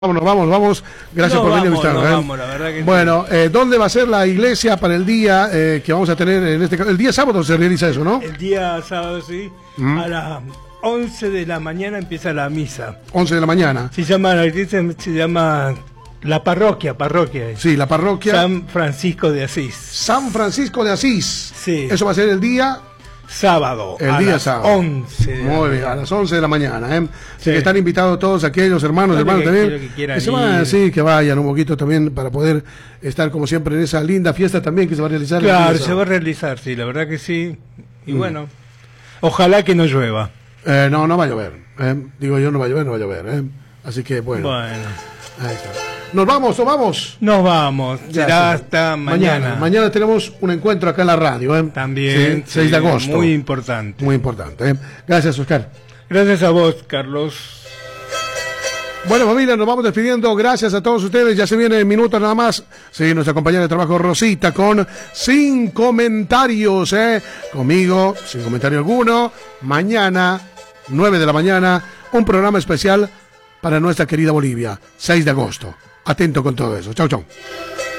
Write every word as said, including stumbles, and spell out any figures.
Vámonos, vamos, vamos. Gracias no, por vamos, venir a visitarnos. No, ¿eh? vamos, la verdad que bueno, eh, ¿dónde va a ser la iglesia para el día eh, que vamos a tener en este el día sábado se realiza eso, ¿no? El día sábado, sí. Mm. A las once de la mañana empieza la misa. once de la mañana. Se llama, la iglesia se llama la parroquia, parroquia. Sí, la parroquia. San Francisco de Asís. San Francisco de Asís. Sí. Eso va a ser el día... Sábado, el a día las sábado. once. Muy bien, a las once de la mañana. ¿eh? Sí. Que están invitados todos aquellos hermanos, Todo hermanos que, también. Que, que, que se vayan, sí, que vayan un poquito también para poder estar como siempre en esa linda fiesta también que se va a realizar. Claro, se va a realizar, sí, la verdad que sí. Y mm. bueno, ojalá que no llueva. Eh, no, no va a llover. ¿eh? Digo yo, no va a llover, no va a llover. ¿eh? Así que bueno. Bueno. Ahí está. ¿Nos vamos o vamos? Nos vamos. Ya será sí. hasta mañana. mañana. Mañana tenemos un encuentro acá en la radio. ¿eh? También. Sí, seis de agosto. Muy importante. Muy importante. ¿eh? Gracias, Oscar. Gracias a vos, Carlos. Bueno, familia, nos vamos despidiendo. Gracias a todos ustedes. Ya se viene en minutos nada más. Sí, nuestra compañera de trabajo Rosita con Sin Comentarios. ¿eh? Conmigo, sin comentario alguno. Mañana, nueve de la mañana, un programa especial para nuestra querida Bolivia. seis de agosto. Atento con todo eso. Chau, chau.